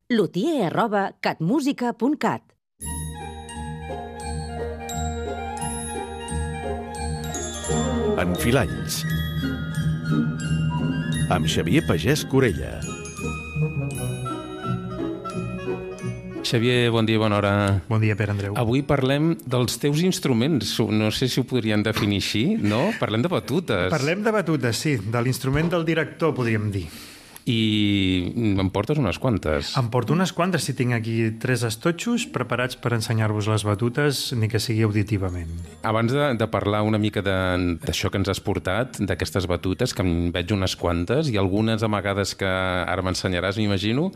lutier@catmusica.cat. Enfilanys, amb Xavier Pagès Corella. Xavier, bon dia, bona hora. Bon dia, Pere Andreu. Avui parlem dels teus instruments. No sé si ho podrien definir així, no? Parlem de batutes. Parlem de batutes, sí, de l'instrument del director, podríem dir. I em portes unes quantes. Em porto unes quantes, si tinc aquí 3 estotxos preparats per ensenyar-vos les batutes, ni que sigui auditivament. Abans de parlar una mica d'això que ens has portat, d'aquestes batutes, que en veig unes quantes, i algunes amagades que ara m'ensenyaràs, m'imagino,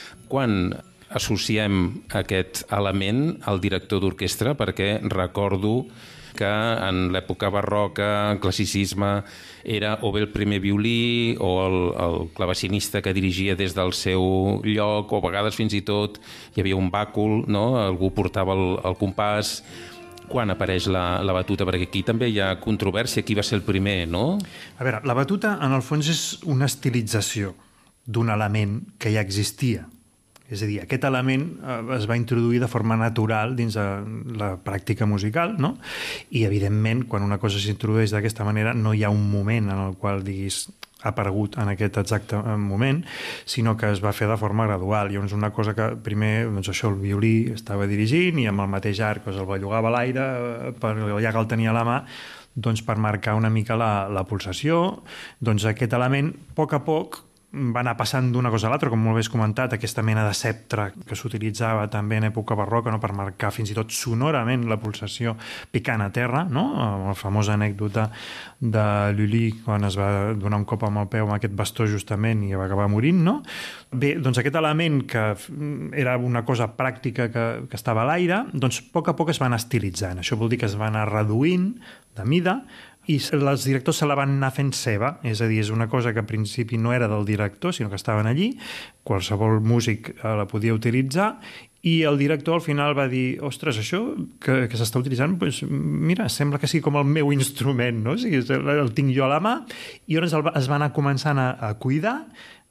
quan associem aquest element al director d'orquestra, perquè recordo que en l'època barroca, el classicisme, era o bé el primer violí o el clavecinista que dirigia des del seu lloc, o a vegades fins i tot hi havia un bàcul, no? Algú portava el compàs. Quan apareix la batuta? Perquè aquí també hi ha controvèrsia, qui va ser el primer, no? A veure, la batuta en el fons és una estilització d'un element que ja existia. És a dir, aquest element es va introduir de forma natural dins de la pràctica musical, no? I, evidentment, quan una cosa s'introdueix d'aquesta manera, no hi ha un moment en el qual diguis ha aparegut en aquest exacte moment, sinó que es va fer de forma gradual. Llavors, una cosa que primer, doncs això, el violí estava dirigint i amb el mateix arc el bellugava a l'aire, ja que el tenia a la mà, doncs per marcar una mica la pulsació. Doncs aquest element, a poc, va anar passant d'una cosa a l'altra, com molt bé has comentat, aquesta mena de sceptre que s'utilitzava també en època barroca, no?, per marcar fins i tot sonorament la pulsació picant a terra, no?, amb la famosa anècdota de Lully, quan es va donar un cop amb el peu amb aquest bastó justament i va acabar morint, no? Bé, doncs aquest element que era una cosa pràctica que estava a l'aire, doncs a poc es van estilitzant. Això vol dir que es va anar reduint de mida, i els directors se la van anar fent seva, és a dir, és una cosa que al principi no era del director, sinó que estaven allí, qualsevol músic la podia utilitzar, i el director al final va dir, ostres, això que s'està utilitzant, doncs, mira, sembla que sigui com el meu instrument, no? O sigui, el tinc jo a la mà, i llavors es va anar començant a cuidar,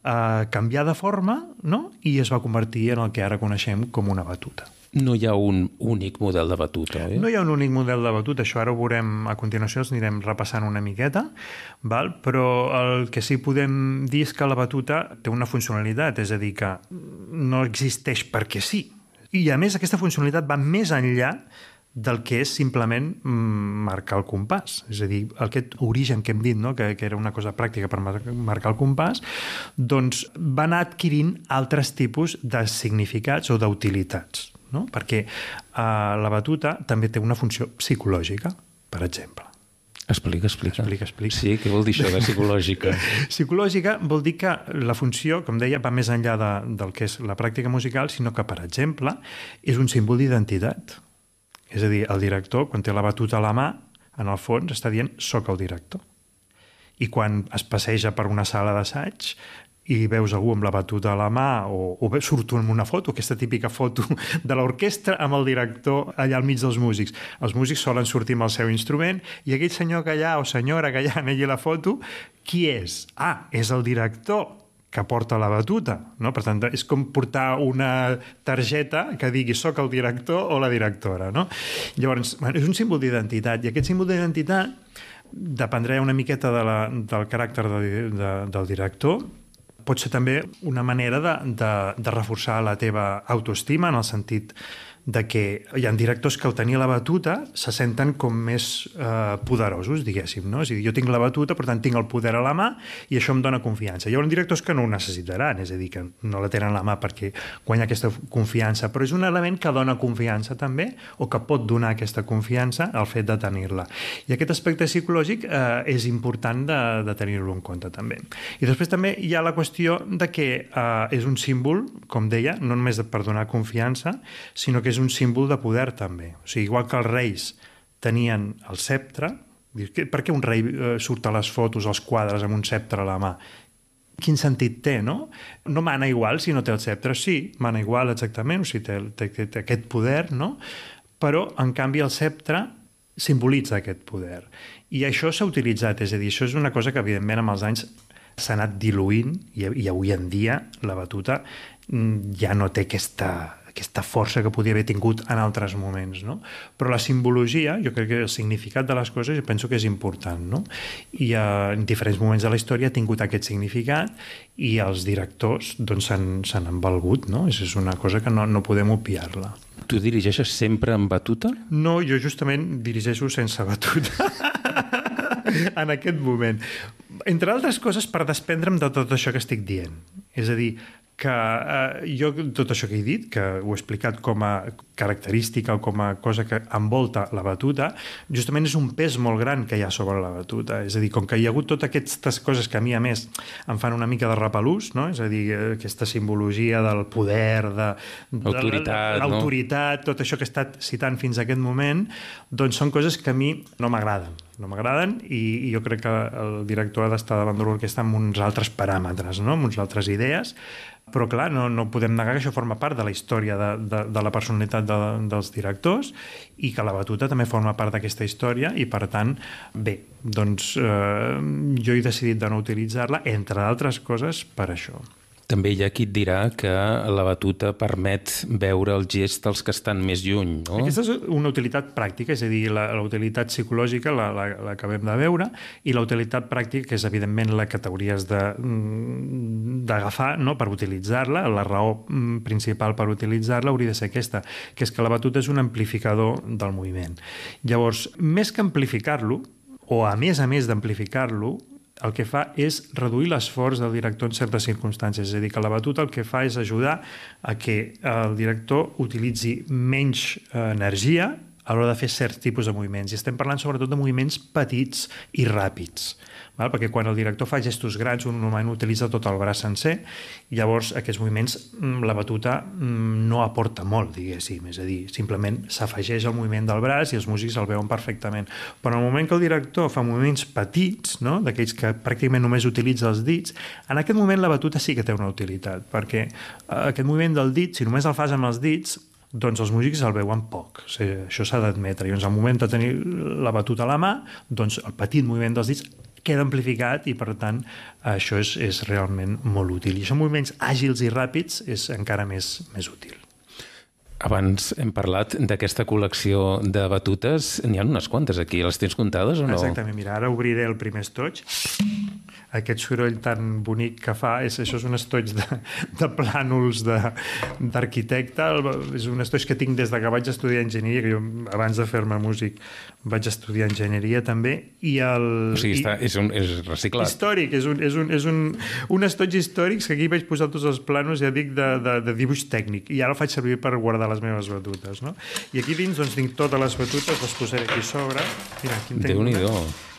a canviar de forma, no? I es va convertir en el que ara coneixem com una batuta. No hi ha un únic model de batuta, oi? No hi ha un únic model de batuta, això ara ho veurem a continuació, els anirem repassant una miqueta, val? Però el que sí podem dir és que la batuta té una funcionalitat, és a dir, que no existeix perquè sí. I a més aquesta funcionalitat va més enllà del que és simplement marcar el compàs. És a dir, aquest origen que hem dit, no?, que era una cosa pràctica per marcar el compàs, doncs va anar adquirint altres tipus de significats o d'utilitats, no? Perquè la batuta també té una funció psicològica, per exemple. Explica. Sí, què vol dir això de psicològica? Psicològica vol dir que la funció, com deia, va més enllà del que és la pràctica musical, sinó que, per exemple, és un símbol d'identitat. És a dir, el director, quan té la batuta a la mà, en el fons està dient «soc el director». I quan es passeja per una sala d'assaig i veus algú amb la batuta a la mà o surto en una foto, aquesta típica foto de l'orquestra amb el director allà al mig dels músics. Els músics solen sortir amb el seu instrument i aquell senyor que allà o senyora que allà en ella la foto, qui és? Ah, és el director que porta la batuta, no? Per tant, és com portar una targeta que digui soc el director o la directora, no? Llavors, és un símbol d'identitat, i aquest símbol d'identitat dependrà una miqueta del caràcter del director. Pot ser també una manera de reforçar la teva autoestima, en el sentit de que hi ha directors que al tenir la batuta se senten com més poderosos, diguéssim, no? És a dir, jo tinc la batuta, per tant tinc el poder a la mà i això em dona confiança. Hi haurà directors que no ho necessitaran, és a dir, que no la tenen a la mà perquè guanya aquesta confiança, però és un element que dona confiança també, o que pot donar aquesta confiança al fet de tenir-la. I aquest aspecte psicològic és important de tenir-lo en compte també. I després també hi ha la qüestió de que és un símbol, com deia, no només per donar confiança, sinó que és un símbol de poder també. O sigui, igual que els reis tenien el sceptre, per què un rei surt a les fotos, als quadres, amb un sceptre a la mà? Quin sentit té, no? No mana igual si no té el sceptre. Sí, mana igual exactament, o sigui, té aquest poder, no? Però, en canvi, el sceptre simbolitza aquest poder. I això s'ha utilitzat, és a dir, això és una cosa que, evidentment, amb els anys s'ha anat diluint i avui en dia la batuta ja no té aquesta força que podia haver tingut en altres moments, no? Però la simbologia, jo crec que el significat de les coses, jo penso que és important, no? I en diferents moments de la història ha tingut aquest significat i els directors doncs, se n'han valgut, no? És una cosa que no podem obviar-la. Tu dirigeixes sempre amb batuta? No, jo justament dirigeixo sense batuta. En aquest moment. Entre altres coses, per desprendre'm de tot això que estic dient. És a dir, que jo tot això que he dit, que ho he explicat com a característica o com a cosa que envolta la batuta, justament és un pes molt gran que hi ha sobre la batuta. És a dir, com que hi ha hagut totes aquestes coses que a mi, a més, em fan una mica de repelús, no? És a dir, aquesta simbologia del poder, l'autoritat, tot això que he estat citant fins a aquest moment, doncs són coses que a mi no m'agraden i jo crec que el director ha d'estar davant de l'orquestra amb uns altres paràmetres, no? Amb uns altres idees, però clar, no podem negar que això forma part de la història de la personalitat dels directors i que la batuta també forma part d'aquesta història i per tant, bé, doncs jo he decidit de no utilitzar-la, entre d'altres coses, per això. També hi ha qui et dirà que la batuta permet veure el gest dels que estan més lluny, no? Aquesta és una utilitat pràctica, és a dir, la utilitat psicològica la acabem de veure i la utilitat pràctica, que és evidentment la que t'hauries d'agafar, no?, per utilitzar-la, la raó principal per utilitzar-la hauria de ser aquesta, que és que la batuta és un amplificador del moviment. Llavors, més que amplificar-lo, o a més d'amplificar-lo, el que fa és reduir l'esforç del director en certes circumstàncies. És a dir, que la batuta el que fa és ajudar a que el director utilitzi menys energia a l'hora de fer certs tipus de moviments. I estem parlant sobretot de moviments petits i ràpids, perquè quan el director fa gestos grans normalment utilitza tot el braç sencer i llavors aquests moviments la batuta no aporta molt, diguéssim, és a dir, simplement s'afegeix al moviment del braç i els músics el veuen perfectament. Però en el moment que el director fa moviments petits, no?, d'aquells que pràcticament només utilitza els dits, en aquest moment la batuta sí que té una utilitat, perquè aquest moviment del dit, si només el fas amb els dits, doncs els músics el veuen poc. O sigui, això s'ha d'admetre. I doncs al moment de tenir la batuta a la mà, doncs el petit moviment dels dits queda amplificat i, per tant, això és realment molt útil. I això en moviments àgils i ràpids és encara més útil. Abans hem parlat d'aquesta col·lecció de batutes. N'hi ha unes quantes aquí. Les tens comptades o no? Exactament. Mira, ara obriré el primer estoig. Aquest soroll tan bonic que fa, això és un estoig de plànols d'arquitecte. És un estoig que tinc des que vaig estudiar enginyeria, que jo abans de fer-me músic vaig estudiar enginyeria també. O sigui, és reciclat. Històric, és un estoig històric que aquí vaig posar tots els plànols, ja dic, de dibuix tècnic. I ara el faig servir per guardar les meves batutes, no? I aquí dins doncs, tinc totes les batutes, les posaré aquí sobre. Mira, aquí en tinc Déu-n'hi-do.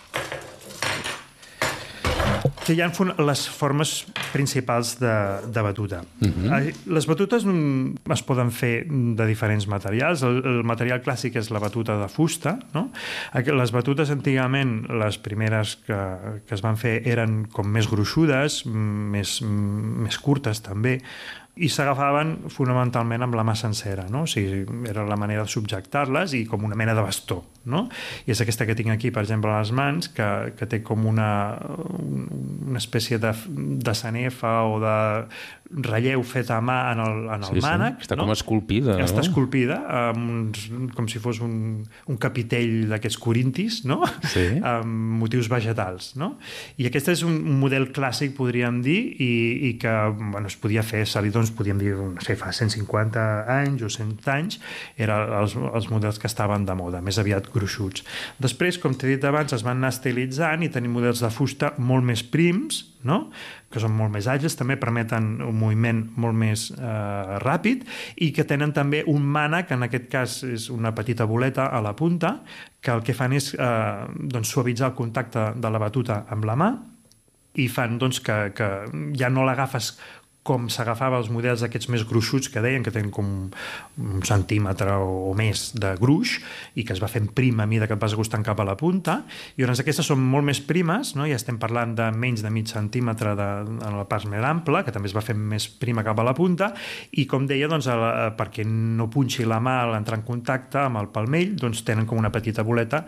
Que hi ha les formes principals de batuta. Les batutes es poden fer de diferents materials. El material clàssic és la batuta de fusta, no? Les batutes antigament, les primeres que es van fer eren com més gruixudes, més curtes també, i s'agafaven fonamentalment amb la mà sencera, no? O sigui, era la manera de subjectar-les i com una mena de bastó, no? I és aquesta que tinc aquí, per exemple, a les mans, que té com una espècie de sanefa o de relleu fet a mà en el mànec. Està com esculpida, no? Està esculpida, com si fos un capitell d'aquests corintis, no? Sí. Amb motius vegetals, no? I aquest és un model clàssic, podríem dir, i que es podia fer, podríem dir, no sé, fa 150 anys o 100 anys, eren els models que estaven de moda, més aviat gruixuts. Després, com t'he dit abans, es van anar estilitzant i tenim models de fusta molt més prims, no?, que són molt més àgils, també permeten un moviment molt més ràpid i que tenen també un mànec, en aquest cas és una petita boleta a la punta, que el que fan és suavitzar el contacte de la batuta amb la mà i fan que ja no l'agafes com s'agafava els models aquests més gruixuts que deien, que tenen com un centímetre o més de gruix i que es va fent prim a mida que et vas acostant cap a la punta, i llavors aquestes són molt més primes, no? Ja estem parlant de menys de mig centímetre en la part més ampla, que també es va fent més prima cap a la punta, i com deia, perquè no punxi la mà a l'entrar en contacte amb el palmell, doncs tenen com una petita boleta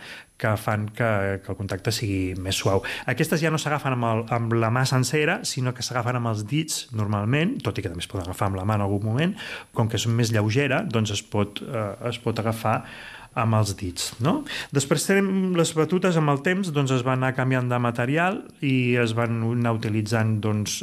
que fan que el contacte sigui més suau. Aquestes ja no s'agafen amb la mà sencera, sinó que s'agafen amb els dits normalment, tot i que també es pot agafar amb la mà en algun moment. Com que són més lleugera, doncs es pot agafar amb els dits, no? Després tenim les batutes amb el temps, doncs es van anar canviant de material i es van anar utilitzant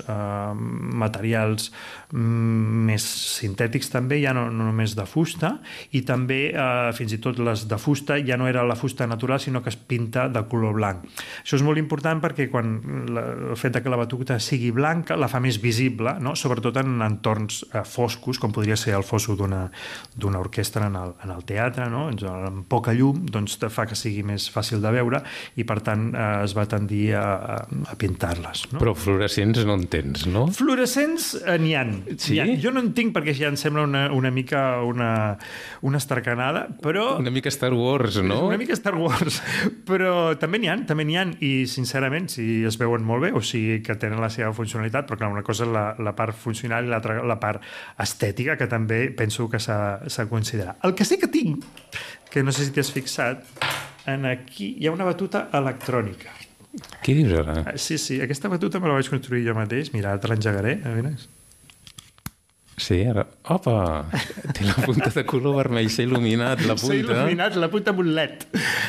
materials més sintètics també, ja no només de fusta, i també fins i tot les de fusta ja no era la fusta natural, sinó que es pinta de color blanc. Això és molt important perquè el fet que la batuta sigui blanca la fa més visible, no? Sobretot en entorns foscos, com podria ser el fosso d'una orquestra en el teatre, no? Amb poca llum, doncs fa que sigui més fàcil de veure i per tant es va tendir a pintar-les, no? Però fluorescents no en tens, no? Fluorescents n'hi ha. Sí? Jo no en tinc perquè ja em sembla una mica una estracanada, però... Una mica Star Wars, no? Una mica Star Wars, però també n'hi ha, i sincerament, si es veuen molt bé, o sigui que tenen la seva funcionalitat, però clar, una cosa és la part funcional i l'altra la part estètica, que també penso que s'ha de considerar. El que sí que tinc, que no sé si t'has fixat, aquí hi ha una batuta electrònica. Què dius ara? Sí, aquesta batuta me la vaig construir jo mateix. Mira, ara te l'engegaré, a veure. Sí, ara... Opa! Té la punta de color vermell, s'ha il·luminat la punta. S'ha il·luminat la punta amb un LED.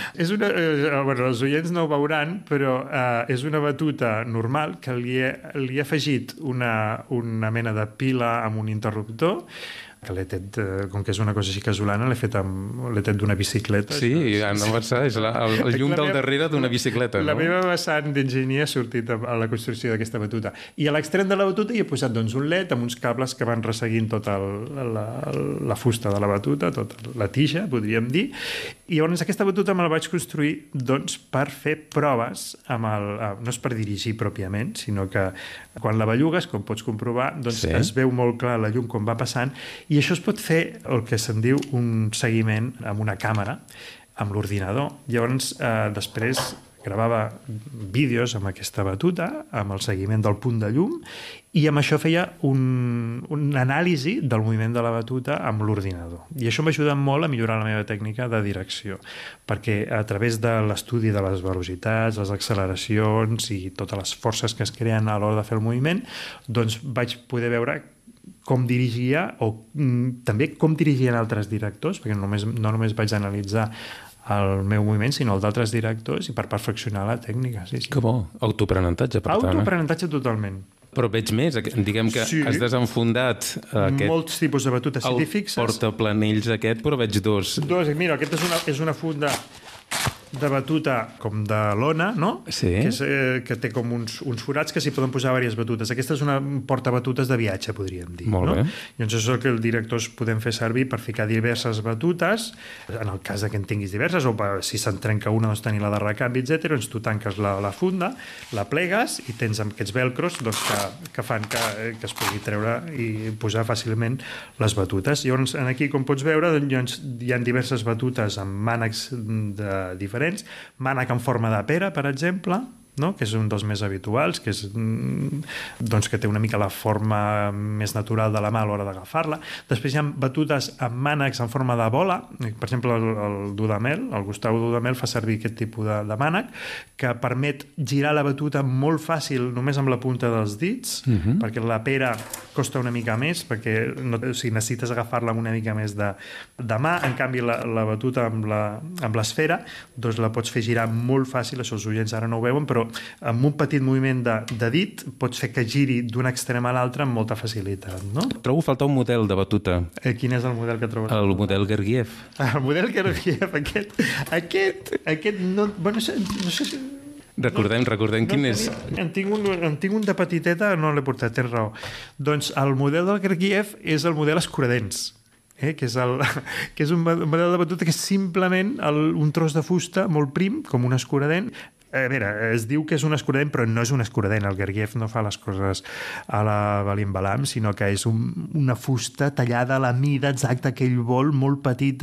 Els oients no ho veuran, però és una batuta normal que li he afegit una mena de pila amb un interruptor, que l'he tret, com que és una cosa així casolana, l'he tret d'una bicicleta. Sí, no pensar, és el llum del darrere d'una bicicleta, no? La meva vessant d'enginyer ha sortit a la construcció d'aquesta batuta. I a l'extrem de la batuta hi he posat doncs, un LED amb uns cables que van resseguint tota la fusta de la batuta, tota la tija, podríem dir. I llavors aquesta batuta me la vaig construir doncs, per fer proves, no és per dirigir pròpiament, sinó que quan la bellugues, com pots comprovar, doncs es veu molt clar la llum com va passant. I això es pot fer el que se'n diu un seguiment amb una càmera, amb l'ordinador. Llavors, després gravava vídeos amb aquesta batuta, amb el seguiment del punt de llum, i amb això feia un anàlisi del moviment de la batuta amb l'ordinador. I això m'ajuda molt a millorar la meva tècnica de direcció, perquè a través de l'estudi de les velocitats, les acceleracions i totes les forces que es creen a l'hora de fer el moviment, doncs vaig poder veure com dirigia o també com dirigien altres directors, perquè no només vaig analitzar el meu moviment, sinó el d'altres directors i per perfeccionar la tècnica. Sí. Que bo, autoaprenentatge, per tant. Autoaprenentatge totalment. Però veig més, diguem que has desenfundat molts tipus de batutes, si t'hi fixes. El portaplanells aquest, però veig dos. Mira, aquest és una funda de batuta com de lona, no? Sí. Que té com uns forats que s'hi poden posar diverses batutes. Aquesta és una portabatutes de viatge, podríem dir. Molt bé. Llavors això és el que els directors podem fer servir per ficar diverses batutes, en el cas que en tinguis diverses, o si se'n trenca una, doncs tenir la de recanvi, etc. Doncs tu tanques la funda, la plegues i tens amb aquests velcros doncs, que fan que es pugui treure i posar fàcilment les batutes. Llavors, aquí, com pots veure, doncs, hi ha diverses batutes amb mànecs diferents, mànec en forma de pera, per exemple, no? Que és un dels més habituals, que té una mica la forma més natural de la mà a l'hora d'agafar-la. Després hi ha batutes amb mànecs en forma de bola, per exemple el Dudamel, el Gustau Dudamel fa servir aquest tipus de mànec que permet girar la batuta molt fàcil només amb la punta dels dits, perquè la pera costa una mica més, perquè necessites agafar-la amb una mica més de mà. En canvi la batuta amb l'esfera doncs la pots fer girar molt fàcil, això els oients ara no ho veuen, però amb un petit moviment de dit pots fer que giri d'un extrem a l'altre amb molta facilitat, no? Trobo a faltar un model de batuta. Quin és el model que trobes? El model Gergiev. El model Gergiev, aquest no... Bueno, no sé si... Recordem quin és... En tinc un de petiteta, no l'he portat, tens raó. Doncs el model del Gergiev és el model escuradents, que és un model de batuta que és simplement un tros de fusta molt prim, com un escuradent. A veure, es diu que és un escuradent, però no és un escuradent. El Gergiev no fa les coses a la Balim-Balam, sinó que és una fusta tallada a la mida exacta que ell vol, molt petita,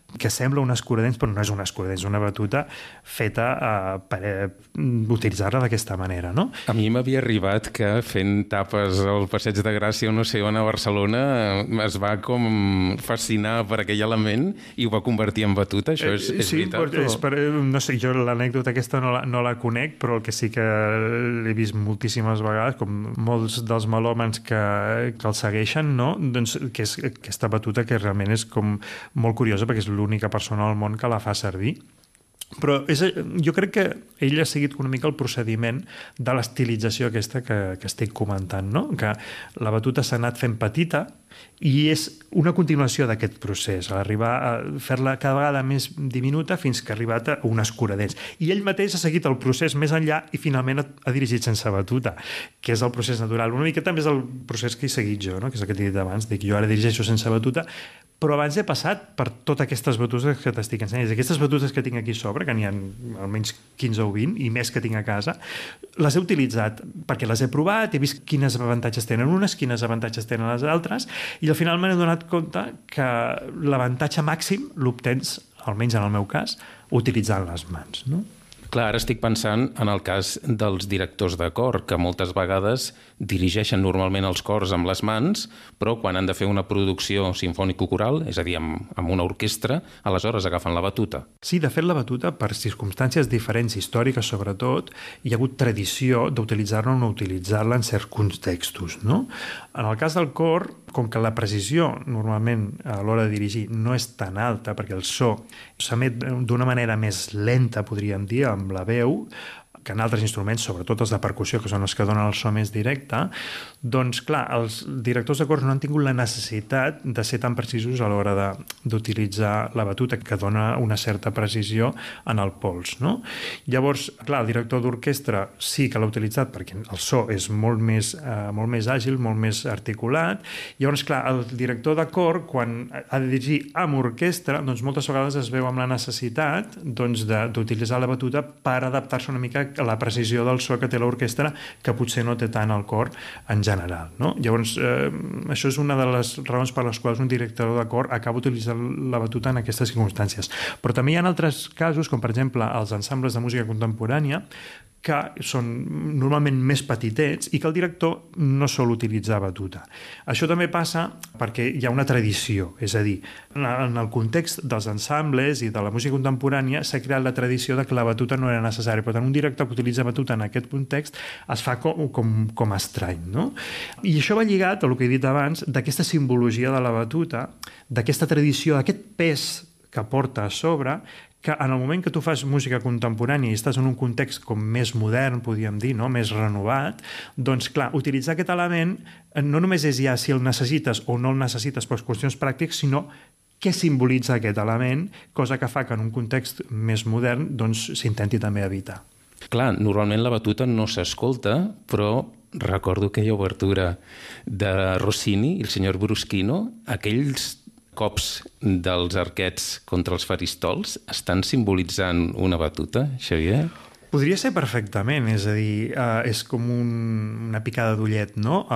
que sembla un escuradents, però no és un escuradents, és una batuta feta per utilitzar-la d'aquesta manera, no? A mi m'havia arribat que fent tapes al Passeig de Gràcia o no sé on a Barcelona es va com fascinar per aquell element i ho va convertir en batuta, això és veritat? Sí, no sé, jo l'anècdota aquesta no la conec, però el que sí que l'he vist moltíssimes vegades, com molts dels melòmans que el segueixen, no? Doncs que és aquesta batuta que realment és com molt curiosa perquè és l'única persona al món que la fa servir. Però jo crec que ell ha seguit una mica el procediment de l'estilització aquesta que estic comentant, no? Que la batuta s'ha anat fent petita i és una continuació d'aquest procés, arribar a fer-la cada vegada més diminuta fins que ha arribat a un escuradents. I ell mateix ha seguit el procés més enllà i finalment ha dirigit sense batuta, que és el procés natural. Una mica també és el procés que he seguit jo, no? Que és el que t'he dit abans, dic, jo ara dirigeixo sense batuta, però abans he passat per totes aquestes batutes que t'estic ensenyant. Aquestes batutes que tinc aquí a sobre, que n'hi ha almenys 15 o 20, i més que tinc a casa, les he utilitzat perquè les he provat, he vist quines avantatges tenen unes, quines avantatges tenen les altres, i al final m'he donat compte que l'avantatge màxim l'obtens, almenys en el meu cas, utilitzant les mans, no? Clar, ara estic pensant en el cas dels directors de cor, que moltes vegades dirigeixen normalment els cors amb les mans, però quan han de fer una producció sinfònico-coral, és a dir, amb una orquestra, aleshores agafen la batuta. Sí, de fet, la batuta, per circumstàncies diferents, històriques sobretot, hi ha hagut tradició d'utilitzar-la o no utilitzar-la en certs contextos, no? En el cas del cor, com que la precisió normalment a l'hora de dirigir no és tan alta, perquè el so s'emet d'una manera més lenta, podríem dir, amb la veu, que en altres instruments, sobretot els de percussió, que són els que donen el so més directe, doncs, clar, els directors de cors no han tingut la necessitat de ser tan precisos a l'hora d'utilitzar la batuta, que dona una certa precisió en el pols, no? Llavors, clar, el director d'orquestra sí que l'ha utilitzat perquè el so és molt més àgil, molt més articulat. Llavors, clar, el director de cor, quan ha de dirigir amb orquestra, doncs moltes vegades es veu amb la necessitat d'utilitzar la batuta per adaptar-se una mica a la precisió del so que té l'orquestra, que potser no té tant el cor en general, no? Llavors, això és una de les raons per les quals un director de cor acaba utilitzant la batuta en aquestes circumstàncies. Però també hi ha altres casos, com per exemple els ensembles de música contemporània, que són normalment més petitets i que el director no sol utilitzar batuta. Això també passa perquè hi ha una tradició, és a dir, en el context dels ensembles i de la música contemporània s'ha creat la tradició de que la batuta no era necessària. Per tant, un director que utilitza batuta en aquest context es fa com estrany, no? I això va lligat a el que he dit abans, d'aquesta simbologia de la batuta, d'aquesta tradició, d'aquest pes que porta a sobre, que en el moment que tu fas música contemporània i estàs en un context com més modern, podríem dir, no? Més renovat, doncs clar, utilitzar aquest element no només és ja si el necessites o no el necessites per qüestions pràctiques, sinó què simbolitza aquest element, cosa que fa que en un context més modern doncs s'intenti també evitar. Clar, normalment la batuta no s'escolta, però recordo aquella obertura de Rossini i el senyor Bruschino, aquells cops dels arquets contra els faristols estan simbolitzant una batuta, Xavier? Podria ser perfectament, és a dir, és com una picada d'ullet, no?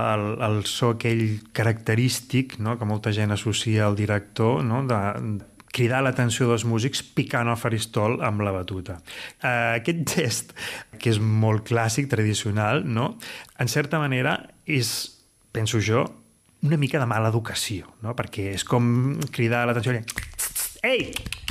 El so aquell característic, no? Que molta gent associa al director, no? De cridar l'atenció dels músics picant el faristol amb la batuta. Aquest gest, que és molt clàssic, tradicional, no? En certa manera és, penso jo, una mica de mala educació, no? Perquè és com cridar l'atenció i ei!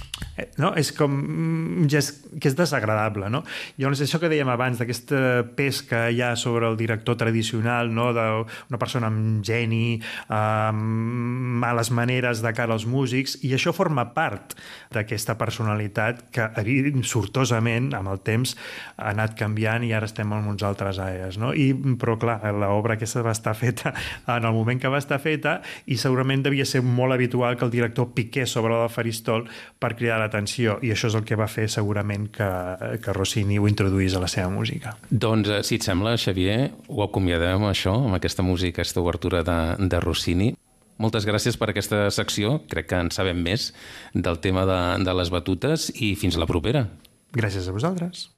No? És com un gest que és desagradable, no? Llavors, això que dèiem abans, d'aquest pes que hi ha sobre el director tradicional, no? D'una persona amb geni, amb males maneres de cara als músics, i això forma part d'aquesta personalitat que sortosament amb el temps ha anat canviant i ara estem en uns altres aires, no? Però clar, l'obra aquesta va estar feta en el moment que va estar feta i segurament devia ser molt habitual que el director piqués sobre el faristol per cridar l'atenció, i això és el que va fer segurament que Rossini ho introduís a la seva música. Doncs, si et sembla, Xavier, ho acomiadem això, amb aquesta música, aquesta obertura de Rossini. Moltes gràcies per aquesta secció, crec que en sabem més del tema de les batutes i fins la propera. Gràcies a vosaltres.